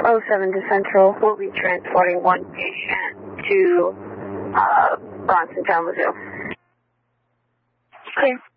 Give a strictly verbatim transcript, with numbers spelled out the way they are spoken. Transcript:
oh seven to Central. We'll be transporting one patient to uh, Bronson Kalamazoo. Clear.